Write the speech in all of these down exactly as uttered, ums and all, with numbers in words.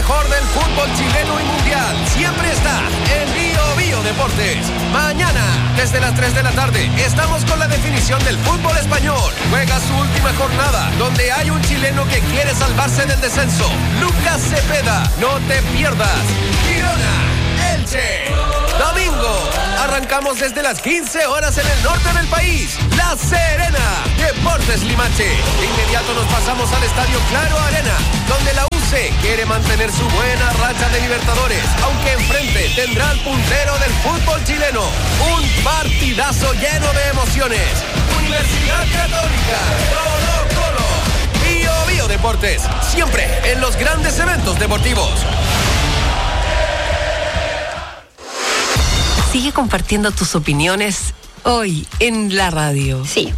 mejor del fútbol chileno y mundial siempre está en Bio Bio Deportes. Mañana, desde las tres de la tarde, estamos con la definición del fútbol español. Juega su última jornada, donde hay un chileno que quiere salvarse del descenso. Lucas Cepeda, no te pierdas. Girona, Elche. Domingo, arrancamos desde las quince horas en el norte del país. La Serena, Deportes Limache. De inmediato nos pasamos al Estadio Claro Arena, donde la U C quiere mantener su buena racha de Libertadores, aunque enfrente tendrá al puntero del fútbol chileno. Un partidazo lleno de emociones. Universidad Católica, Colo Colo. Bio Bio Deportes, siempre en los grandes eventos deportivos. Sigue compartiendo tus opiniones hoy en la radio. Sí.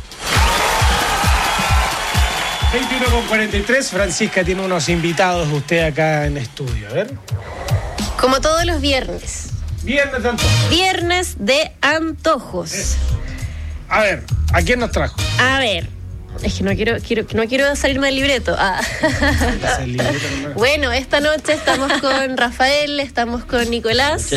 veintiuno con cuarenta y tres, Francisca tiene unos invitados usted acá en estudio, a ver. Como todos los viernes. Viernes de antojos. Viernes de antojos. Eso. A ver, ¿a quién nos trajo? A ver, es que no quiero, quiero, no quiero salirme del libreto. Ah. El libreto, no. Bueno, esta noche estamos con Rafael, estamos con Nicolás.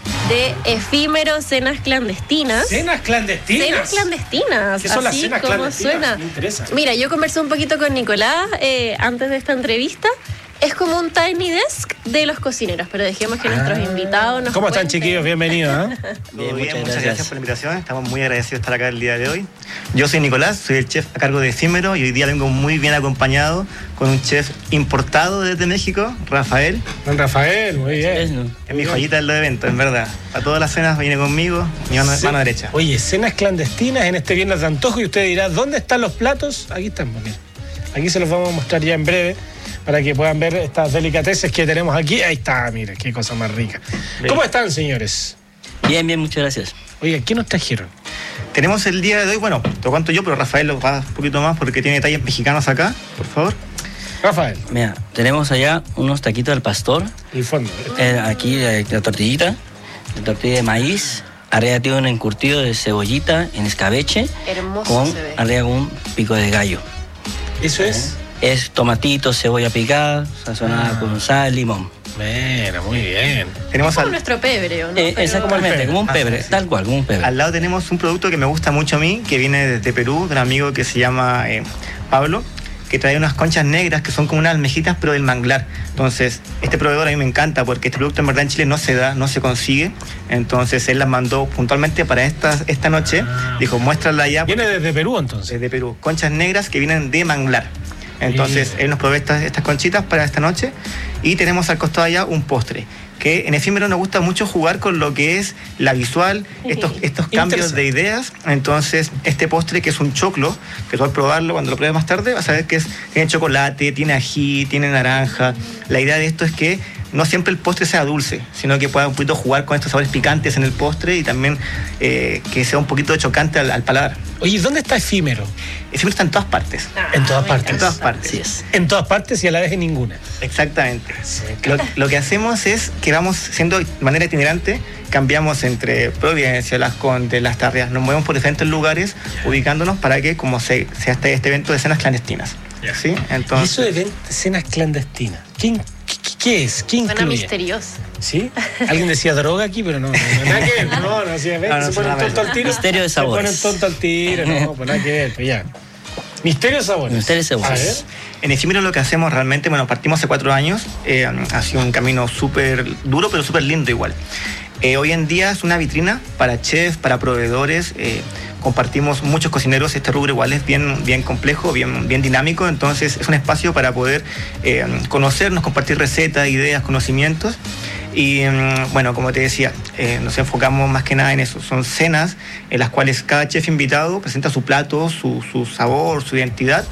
De Efímero Cenas Clandestinas. ¿Cenas clandestinas? Cenas clandestinas. ¿Qué son las así cenas como clandestinas? Suena. Me interesa. Mira, yo conversé un poquito con Nicolás eh, antes de esta entrevista. Es como un tiny desk de los cocineros, pero dejemos que ah. nuestros invitados nos ¿Cómo están, cuenten. chiquillos? Bienvenidos. ¿eh? Bien, muchas, muchas gracias por la invitación. Estamos muy agradecidos de estar acá el día de hoy. Yo soy Nicolás, soy el chef a cargo de Efímero y hoy día vengo muy bien acompañado con un chef importado desde México, Rafael. Don Rafael, muy bien. Es mi joyita del evento, en verdad. A todas las cenas viene conmigo, mi mano, sí. mano derecha. Oye, cenas clandestinas en este viernes de antojo y usted dirá, ¿dónde están los platos? Aquí están, mira. Aquí se los vamos a mostrar ya en breve para que puedan ver estas delicateces que tenemos aquí. Ahí está, mira, qué cosa más rica. Bien. ¿Cómo están, señores? Bien, bien, muchas gracias. Oye, ¿qué nos trajeron? Tenemos el día de hoy, bueno, te cuento yo, pero Rafael lo va un poquito más porque tiene detalles mexicanos acá, por favor. Rafael. Mira, tenemos allá unos taquitos del pastor. El fondo. Eh, aquí la, la tortillita, la tortilla de maíz. Arriba tiene un encurtido de cebollita en escabeche. Hermoso con, se ve. Arriba con un pico de gallo. ¿Eso eh, es? Es tomatito, cebolla picada, sazonada ah. con sal, limón. Bueno, muy bien. Tenemos como al... nuestro pebre, ¿o no? Eh, exactamente, como un pebre, ah, sí. tal cual, como un pebre. Al lado tenemos un producto que me gusta mucho a mí, que viene desde Perú, de un amigo que se llama eh, Pablo, que trae unas conchas negras que son como unas almejitas, pero del manglar. Entonces, este proveedor a mí me encanta porque este producto en verdad en Chile no se da, no se consigue. Entonces, él las mandó puntualmente para esta, esta noche. Ah. Dijo, muéstrala allá. ¿Viene desde Perú, entonces? Desde Perú. Conchas negras que vienen de manglar. Entonces, sí. él nos provee estas, estas conchitas para esta noche. Y tenemos al costado allá un postre. Que en Efímero nos gusta mucho jugar con lo que es la visual, estos, estos cambios de ideas. Entonces, este postre que es un choclo, que tú al probarlo, cuando lo pruebes más tarde, vas a ver que es, tiene chocolate, tiene ají, tiene naranja. La idea de esto es que no siempre el postre sea dulce, sino que pueda un poquito jugar con estos sabores picantes en el postre y también eh, que sea un poquito chocante al, al paladar. Oye, ¿dónde está Efímero? Efímero está en todas partes. Ah, en todas partes. En todas partes. Sí es. En todas partes y a la vez en ninguna. Exactamente. Sí, lo, lo que hacemos es que vamos siendo de manera itinerante, cambiamos entre Providencia, Las Condes, Las Tarrias, nos movemos por diferentes lugares, yeah. ubicándonos para que como se, sea este, este evento de cenas clandestinas. Yeah. ¿Sí? Entonces, ¿y eso de evento, cenas clandestinas? ¿Quién, qué, ¿Qué es? ¿Qué incluye? Suena misterioso. ¿Sí? Alguien decía droga aquí, pero no. No, no nada que ver. No, no, así es. No, no, se ponen tonto al tiro. Misterio de sabores. Se ponen tonto al tiro. No, pues nada que ver. Pues ya. Misterio de sabores. Misterio de sabores. A ver. En Efímero lo que hacemos realmente, bueno, partimos hace cuatro años. Eh, ha sido un camino súper duro, pero súper lindo igual. Eh, hoy en día es una vitrina para chefs, para proveedores. Eh, compartimos muchos cocineros. Este rubro igual es bien, bien complejo, bien, bien dinámico. Entonces es un espacio para poder eh, conocernos, compartir recetas, ideas, conocimientos. Y bueno, como te decía, eh, nos enfocamos más que nada en eso. Son cenas en las cuales cada chef invitado presenta su plato, su, su sabor, su identidad.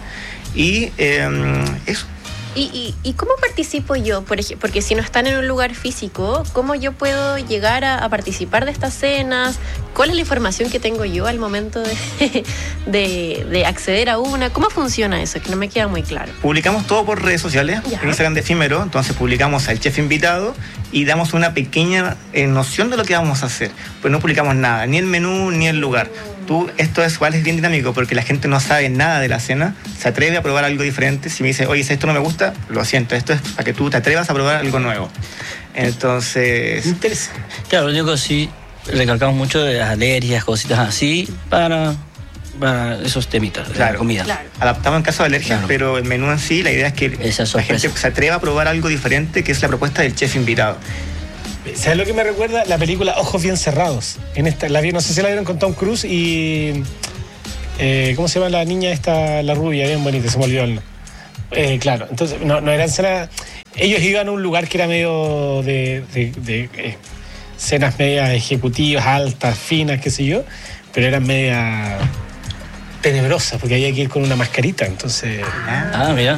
Y eh, eso. ¿Y, y, ¿Y cómo participo yo? Por ejemplo, porque si no están en un lugar físico, ¿cómo yo puedo llegar a, a participar de estas cenas? ¿Cuál es la información que tengo yo al momento de, de, de acceder a una? ¿Cómo funciona eso? Que no me queda muy claro. Publicamos todo por redes sociales, ya. En Instagram de Efímero. Entonces publicamos al chef invitado y damos una pequeña eh, noción de lo que vamos a hacer. Pues no publicamos nada, ni el menú ni el lugar. Tú, esto es igual, es bien dinámico porque la gente no sabe nada de la cena, se atreve a probar algo diferente. Si me dice, oye, si esto no me gusta, lo siento, esto es para que tú te atrevas a probar algo nuevo. Entonces... Interesante. Claro, lo único que sí recalcamos mucho de las alergias, cositas así, para, para esos temitas de Claro. la comida. Claro. Adaptamos en caso de alergias, Claro. pero el menú en sí, la idea es que Esa la sorpresa. gente se atreva a probar algo diferente, que es la propuesta del chef invitado. ¿Sabes lo que me recuerda? La película Ojos Bien Cerrados. En esta, la vi, no sé si la vieron con Tom Cruise y... eh, ¿cómo se llama la niña esta, la rubia? Bien bonita, se me olvidó el nombre. Eh, claro, entonces no, no eran cenas... Ellos iban a un lugar que era medio de... de, de eh, cenas medias ejecutivas, altas, finas, qué sé yo, pero eran media tenebrosas porque había que ir con una mascarita, entonces... Ah, mira.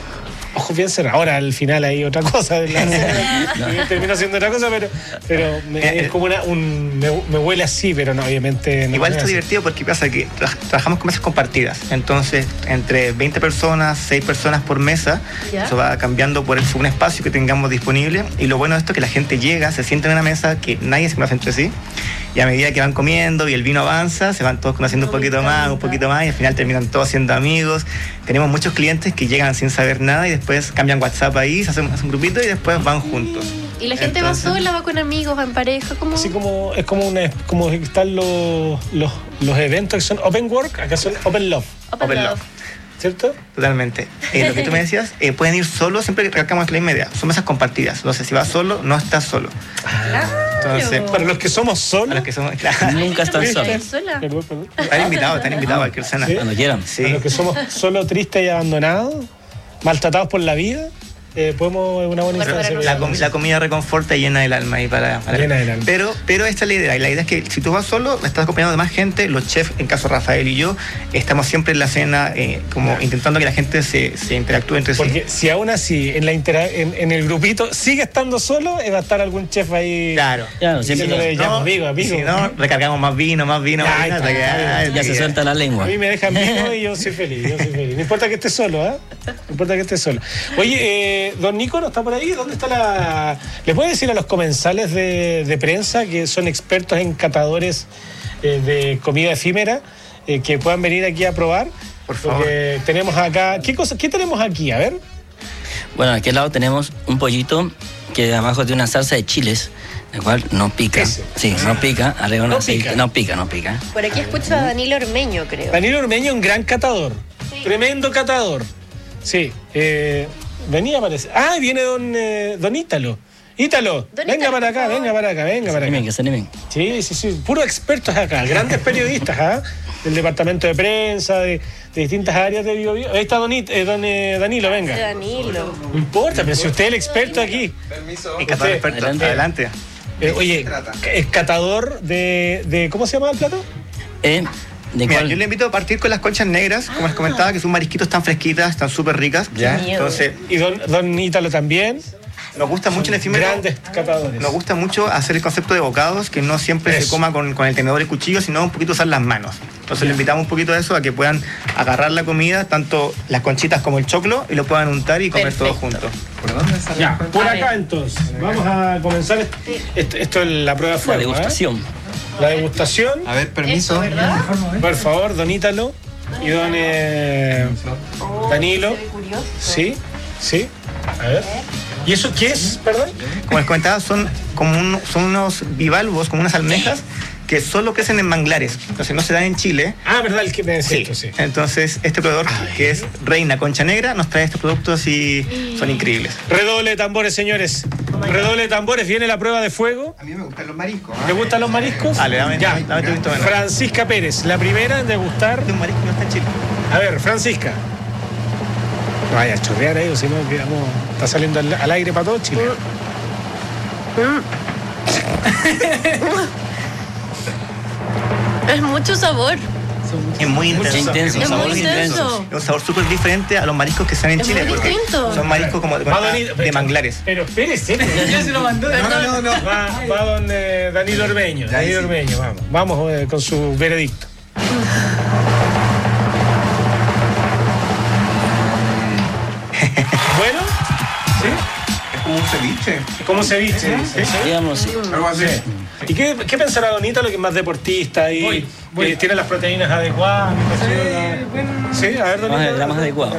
Ojos bien cerrados. Ahora al final hay otra cosa de la cena, y termino haciendo otra cosa, pero, pero me, es como una, un, me, me huele así, pero no, obviamente no. Igual es está así. divertido porque pasa que tra- trabajamos con mesas compartidas. Entonces, entre veinte personas, seis personas por mesa, ¿Ya? eso va cambiando por el, un espacio que tengamos disponible. Y lo bueno de esto es que la gente llega, se sienta en una mesa que nadie se conoce entre sí. Y a medida que van comiendo y el vino avanza, se van todos conociendo un poquito más, un poquito más, y al final terminan todos siendo amigos. Tenemos muchos clientes que llegan sin saber nada y después cambian WhatsApp ahí, se hacen un grupito y después van juntos. Y la gente Entonces- va sola, va con amigos, va en pareja, como... Así como, es como, una, como están los, los, los eventos que son Open Work, acá son Open Love, Open Open love. love. ¿cierto? Totalmente. Eh, lo que tú me decías, eh, pueden ir solos, siempre que recalcamos la misma idea. Son mesas compartidas. Entonces, si vas solo, no estás solo. Entonces, Para los que somos solos. para los que somos. Claro, Nunca están ¿Estás solos. sola? Perdón, perdón. están invitados, están invitados a cualquier cena. Sí. Cuando quieran. Sí. Para los que somos solo tristes y abandonados, maltratados por la vida, eh, podemos una buena Bueno, instancia. para La, com- la comida reconforta y llena el alma. Y para, para- Llena el alma. Pero, pero esta es la idea. Y la idea es que si tú vas solo, estás acompañado de más gente. Los chefs, en caso Rafael y yo, estamos siempre en la cena eh, como intentando que la gente se, se interactúe entre sí. Porque si aún así en, la intera- en, en el grupito sigue estando solo, eh, va a estar algún chef ahí. Claro. Claro, siempre. diciéndole, ya, No, amigo, y amigo. si no, recargamos más vino, más vino, más Ya, vino. ahí hasta está, que- está ay, Ya hasta se que- suelta la A lengua. mí me dejan vino y yo soy feliz, yo soy feliz. No importa que esté solo, ¿ah? No importa que esté solo. Oye, eh, don Nico, ¿no está por ahí? ¿Dónde está la...? ¿Les puede decir a los comensales de, de prensa que son expertos en catadores eh, de comida efímera eh, que puedan venir aquí a probar? Por favor. Porque tenemos acá... ¿Qué, cosa, ¿Qué tenemos aquí? A ver. Bueno, aquí al lado tenemos un pollito que abajo tiene una salsa de chiles, el cual no pica. Ese. Sí, no pica. Arriba una No aceite- pica. No pica, no pica. Por aquí escucho a Danilo Ormeño, creo. Danilo Ormeño, un gran catador. Sí. Tremendo catador. Sí. Eh, venía, parece. Ah, viene don, eh, don Ítalo. Ítalo, Don venga Ítalo, para por acá, favor. venga para acá, venga para acá. Animen, que se animen. Sí, sí, sí. Puros expertos acá, grandes periodistas, ¿ah? Del departamento de prensa, de, de distintas áreas de Bio Bio. Ahí está don, It- eh, don eh, Danilo, venga. Danilo. No importa, pero si usted es el experto aquí. Y catador Usted- experto. Adelante. Adelante. Eh, oye, es catador de, de. ¿Cómo se llama el plato? Eh, ¿De Mira, cuál? yo le invito a partir con las conchas negras, como les comentaba, que son marisquitos tan fresquitas, están súper ricas. Ya. miedo. Entonces, Y don, don Ítalo también. nos gusta mucho en efímero. Grandes catadores. Nos gusta mucho hacer el concepto de bocados, que no siempre Eso. se coma con, con el tenedor y el cuchillo, sino un poquito usar las manos. Entonces le invitamos un poquito a eso, a que puedan agarrar la comida, tanto las conchitas como el choclo, y lo puedan untar y comer todo Perfecto. junto. Ya, por A acá ver. entonces. Vamos a comenzar. est- Esto, esto es la prueba de La fuego. degustación. ¿eh? La degustación. A ver, permiso. Eso, ¿verdad? Por favor, don Ítalo y don eh, Danilo. Se ve curioso. Sí, sí. A ver. ¿Y eso qué es, perdón? Como les comentaba, son como un- son unos bivalvos, como unas almejas, que solo crecen en manglares. Entonces no se dan en Chile. Ah, ¿verdad? El que me decía Sí. esto, sí. Entonces, este proveedor, que es Reina Concha Negra, nos trae estos productos y son increíbles. Redoble de tambores, señores. Redoble de tambores, viene la prueba de fuego. A mí me gustan los mariscos. ¿Te gustan los mariscos? Dale, dame, Ya. dame, dame tu visto bueno. Francisca Pérez, la primera en degustar. Este es un marisco que no está en Chile. A ver, Francisca. No vaya a chorrear ahí, o si no, quedamos. Está saliendo al, al aire para todo Chile. Es mucho sabor. Es muy intenso. intenso, un Es sabor muy intenso. Es un sabor súper diferente a los mariscos que están en Es Chile. muy porque distinto. son mariscos como de, Va don- de manglares. Pero espérese. Ya se lo mandó. No, no, no. Va, va don eh, Danilo Ormeño. Ya, Danilo sí. Ormeño, vamos. Vamos eh, con su veredicto. Bueno, ¿sí? Es como un ceviche. ¿Cómo se viste? ¿Sí? Digamos, sí. Algo así. ¿Y qué, qué pensará Don Ítalo, que es más deportista y Eh, tiene las proteínas adecuadas. Sí, a ver, Donito. La más adecuada.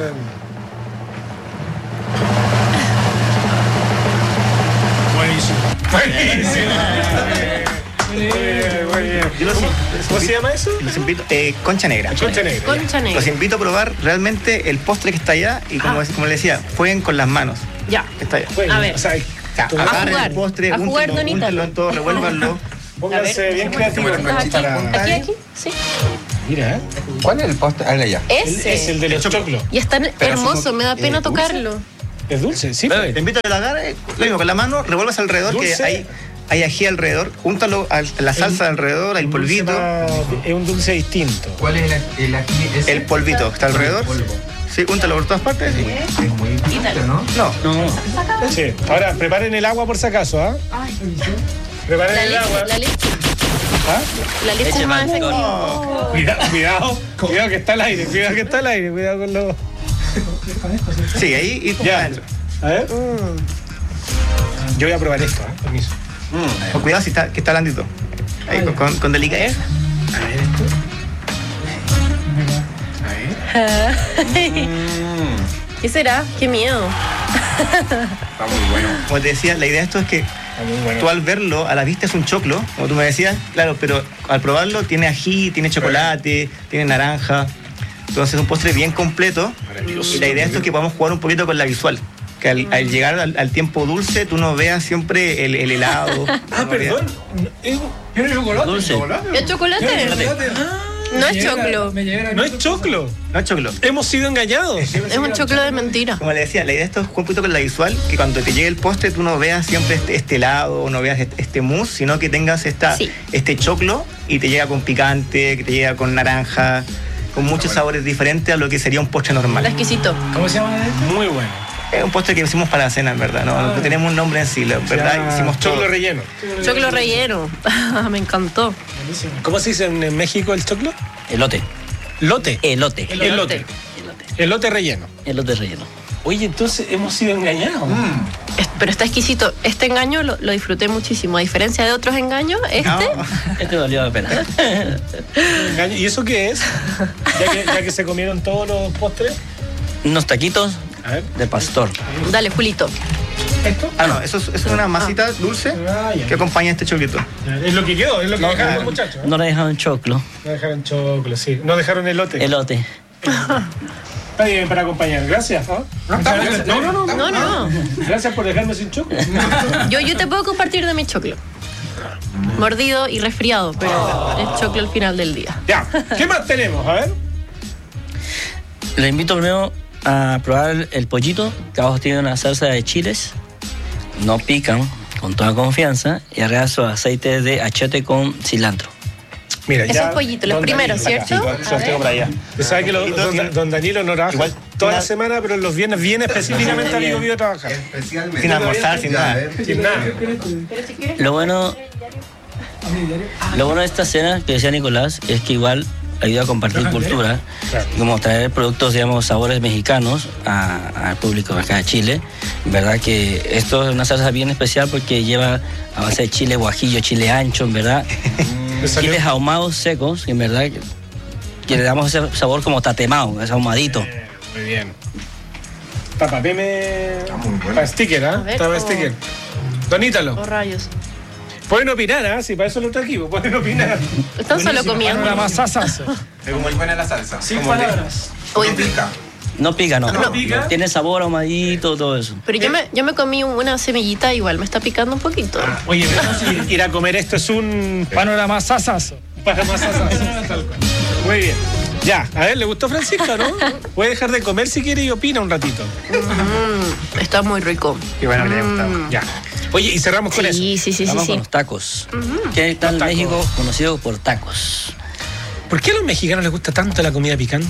Buenísimo. Buenísimo. Muy bien, muy bien. Yo los- ¿Cómo, ¿Cómo se llama eso? Los invito, eh, concha negra. Concha negra. Concha negra. Los invito a probar realmente el postre que está allá y como, Ah. como les decía, jueguen con las manos Ya. que está allá. Bueno, A ver. o sea, O sea, tú- agarren jugar, el postre, a jugar, úntenlo, Donita. úntenlo en todo, revuélvanlo. pónganse bien creativos. Aquí, para- aquí, aquí. Sí. Mira, ¿eh? ¿Cuál es el postre? Ah, ya. Ese. es el de los choclos. Y es tan Pero hermoso, así, me da eh, pena ¿dulce? tocarlo. Es dulce, sí. Te invito a agarrar, eh, lo mismo, con la mano, revuelvas alrededor, Dulce. que hay, hay ají alrededor, júntalo a la salsa alrededor, el polvito. Dulce más- Es un dulce distinto. ¿Cuál es el, el aquí? Ese? El polvito que está alrededor. polvo. Sí, úntalo por todas partes. Sí. Es muy dulce, ¿no? No, No, Sí. Ahora, preparen el agua por si acaso, ¿ah? Preparen La el agua. leche, la leche. ¿Ah? La leche Leche es más Bangkok. efectiva. Cuidado, cuidado, cuidado que está al aire, cuidado que está al aire, cuidado con los. sí, ahí y Ya. adentro. A ver. Yo voy a probar esto, ¿eh? Permiso. Con cuidado si está, que está blandito. Ahí, con, con, con delicadeza. A ver esto. A ver. ¿Qué será? Qué miedo. Está muy bueno. Como te decía, la idea de esto es que Está muy bueno. tú al verlo, a la vista es un choclo, como tú me decías, claro, pero al probarlo tiene ají, tiene chocolate, tiene naranja. Entonces es un postre bien completo. Y la idea de esto es que podamos jugar un poquito con la visual. Que al, al llegar al, al tiempo dulce, tú no veas siempre el, el helado. Ah, perdón. ¿Es dulce. ¿Es chocolate? No es choclo. ¿No es choclo? No es choclo. Hemos sido engañados. Es un choclo de mentira. Como le decía, la idea de esto es jugar un poquito con la visual, que cuando te llegue el postre tú no veas siempre este, este helado o no veas este, este mousse, sino que tengas esta, Sí. este choclo y te llega con picante, que te llega con naranja, con muchos sabores diferentes a lo que sería un postre Está normal. exquisito. ¿Cómo se llama? Muy bueno. Es un postre que hicimos para la cena, en verdad, no, no tenemos un nombre en sí, la verdad, Ya, hicimos todo. choclo relleno. Choclo relleno. Me encantó. ¿Cómo se dice en en México el choclo? Elote. Lote. Elote. Elote. Elote. Elote relleno. Elote relleno. Oye, entonces hemos sido engañados. Es- Pero está exquisito. Este engaño lo, lo disfruté muchísimo. A diferencia de otros engaños, este No, Este valió la pena. Engaño. ¿Y eso qué es? Ya que, ya que se comieron todos los postres. Unos taquitos A ver. de pastor. Dale, Julito. ¿Esto? ah, no, eso es, eso es una masita dulce Ah, ya. que acompaña este choclito. Es lo que quedó, es lo que No, dejaron no. los muchachos. ¿eh? No le dejaron choclo. No dejaron choclo, sí. No dejaron elote. Elote. Está bien para acompañar. Gracias. ¿ah? Gracias. No, no, no, No, no. Gracias por dejarme sin choclo. Yo, yo te puedo compartir de mi choclo. Mordido y resfriado, pero es choclo al final del día. Ya. ¿Qué más tenemos? A ver. Le invito primero a probar el pollito, que abajo tiene una salsa de chiles. No pican, con toda confianza. Y arriba su aceite de achiote con cilantro. Mira, Esos ya. pollitos, los don primeros, Danilo, ¿cierto? acá. A Yo los tengo ver. para allá. Usted sabe que lo- don, don Danilo no trabaja Igual, toda una- la semana, pero los viernes viene específicamente a Vivo Vivo a trabajar. Especialmente. Sin almorzar, sin Ya, a nada. ver. Sin nada. Lo bueno, lo bueno de esta cena, que decía Nicolás, es que igual ayuda a compartir cultura, Claro. como traer productos, digamos, sabores mexicanos a- al público acá de Chile. Verdad que esto es una salsa bien especial porque lleva a base de chile guajillo, chile ancho, en verdad. Me salió- Chiles ahumados secos, en verdad que, que le damos ese sabor como tatemado, ese ahumadito. Eh, Muy bien. Papá, veme muy bueno. para sticker, ¿ah? A ver, Para oh. sticker. Don Ítalo, Oh, rayos. pueden opinar, ¿ah? Si para eso lo trajimos, pueden opinar. Están solo comiendo. Panorama sasazo. Es muy buena la salsa. Sin Como le- palabras. Uy, no pica. No pica, no. No pica. Tiene sabor ahumadito, todo eso. pero yo me, yo me comí una semillita igual, me está picando un poquito. Oye, pero ir a comer esto es un panorama sasazo. Panorama sasazo. Tal cual. Muy bien. Ya, a ver, ¿le gustó Francisca, no? Puede dejar de comer si quiere y opina un ratito. Mm, está muy rico. Y bueno, le haya gustado. Ya. Oye, y cerramos con eso. Sí, sí, sí, sí, Vamos sí. con los tacos. Que está en Los tacos. México conocido por tacos. ¿Por qué a los mexicanos les gusta tanto la comida picante?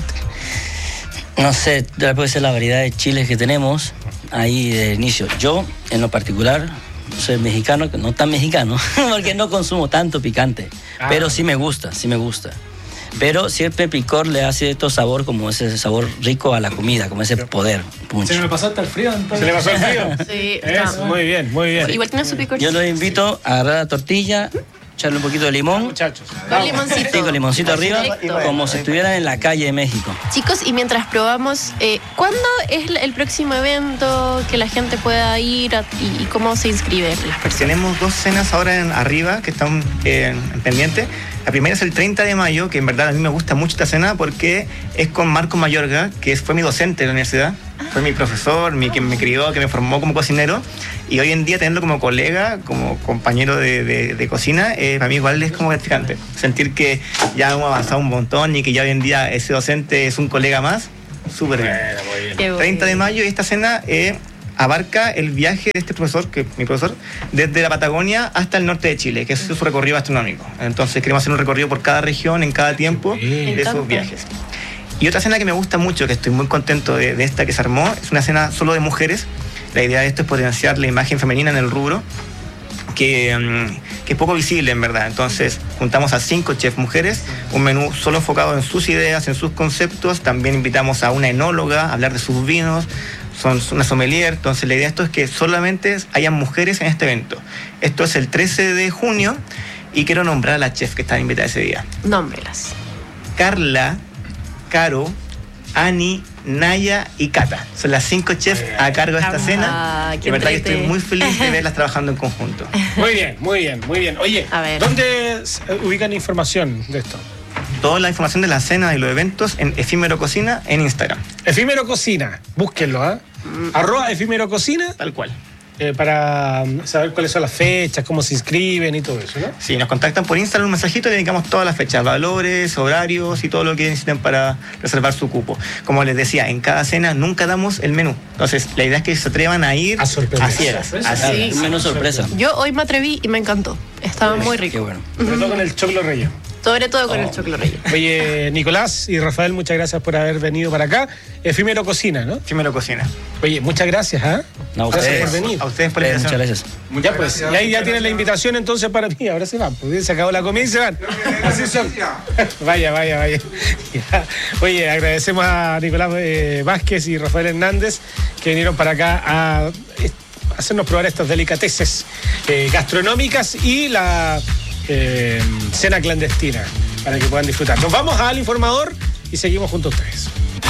No sé, puede ser la variedad de chiles que tenemos ahí de inicio. Yo, en lo particular, soy mexicano, que no tan mexicano, porque no consumo tanto picante. Ah. Pero sí me gusta, sí me gusta. Pero siempre picor le hace cierto sabor, como ese sabor rico a la comida, como ese poder. punch. ¿Se le pasó hasta el frío, entonces? ¿Se le pasó el frío? Sí, Eso, está- muy bien, muy bien. Igual tiene su picor. Yo los invito a agarrar la tortilla, echarle un poquito de limón. Muchachos. Con limoncito. Sí, con limoncito arriba, Perfecto. como si estuvieran en la calle de México. Chicos, y mientras probamos, eh, ¿cuándo es el- el próximo evento que la gente pueda ir a- y, y cómo se inscriben las personas? Tenemos dos cenas ahora en arriba que están eh, en pendiente. La primera es el treinta de mayo, que en verdad a mí me gusta mucho esta cena porque es con Marco Mayorga, que fue mi docente de la universidad. Fue mi profesor, mi, quien me crió, que me formó como cocinero. Y hoy en día tenerlo como colega, como compañero de, de- de cocina, eh, para mí igual es como gratificante. Sentir que ya hemos avanzado un montón y que ya hoy en día ese docente es un colega más, súper bien. Qué bueno. treinta de mayo y esta cena eh, abarca el viaje de este profesor, que mi profesor, desde la Patagonia hasta el norte de Chile, que es su recorrido gastronómico. Entonces queremos hacer un recorrido por cada región, en cada tiempo bien. de Me esos encanta. viajes. Y otra cena que me gusta mucho, que estoy muy contento de, de esta que se armó, es una cena solo de mujeres. La idea de esto es potenciar la imagen femenina en el rubro, que, mm, que es poco visible en verdad. Entonces juntamos a cinco chefs mujeres, un menú solo enfocado en sus ideas, en sus conceptos. También invitamos a una enóloga a hablar de sus vinos, son una sommelier. Entonces la idea de esto es que solamente hayan mujeres en este evento. Esto es el trece de junio y quiero nombrar a las chefs que están invitadas ese día. Nómbrelas. Carla, Caro, Ani, Naya y Cata. Son las cinco chefs a cargo de esta Ah, cena. qué De verdad que entrete. estoy muy feliz de verlas trabajando en conjunto. Muy bien, muy bien, muy bien. Oye, A ver. ¿dónde s- ubican información de esto? Toda la información de la cena y los eventos en Efímero Cocina en Instagram. Efímero Cocina, búsquenlo, ¿ah? Arroba Efímero Cocina, Tal cual. eh, para mm, saber cuáles son las fechas, cómo se inscriben y todo eso, ¿no? Si nos contactan por Instagram un mensajito, le dedicamos todas las fechas, valores, horarios y todo lo que necesiten para reservar su cupo. Como les decía, en cada cena nunca damos el menú. Entonces, la idea es que se atrevan a ir A sorprender. a ciegas. Sorpresa. a Claro, ciegas. un menú sorpresa. Yo hoy me atreví y me encantó. Estaba muy Qué rico. bueno. Sobre todo con el choclo relleno. Sobre todo con Oh. el choclo relleno. Oye, Nicolás y Rafael, muchas gracias por haber venido para acá. Efímero Cocina, ¿no? Efímero Cocina. Oye, muchas gracias, ¿ah? No, a Gracias ustedes. por venir. A ustedes por la Eh, Muchas invitación. gracias. Muchas Ya pues, gracias. y ahí ya Muchas tienen la gracias. invitación entonces para mí. Ahora se van, pues se acabó la comida y se van. Así son. Vaya, vaya, vaya. Ya. Oye, agradecemos a Nicolás eh, Vázquez y Rafael Hernández que vinieron para acá a eh, hacernos probar estas delicateces eh, gastronómicas y la eh, cena clandestina para que puedan disfrutar. Nos vamos al informador y seguimos junto a ustedes.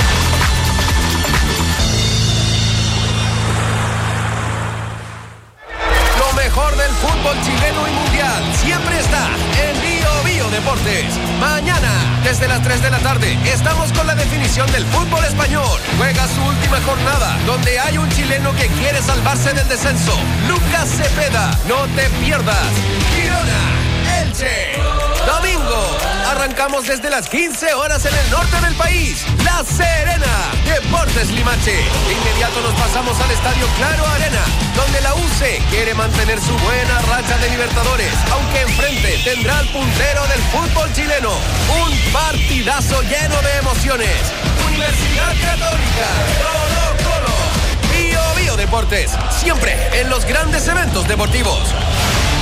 Lo mejor del fútbol chileno y mundial siempre está en Bio Bio Deportes. Mañana, desde las tres de la tarde, estamos con la definición del fútbol español. Juega su última jornada, donde hay un chileno que quiere salvarse del descenso. Lucas Cepeda, no te pierdas. Girona, Elche. Domingo, arrancamos desde las quince horas en el norte del país. La Serena, Deportes Limache. De inmediato nos pasamos al Estadio Claro Arena, donde la U C quiere mantener su buena racha de Libertadores, aunque enfrente tendrá al puntero del fútbol chileno. Un partidazo lleno de emociones. Universidad Católica, Colo Colo. Bio Bio Deportes, siempre en los grandes eventos deportivos.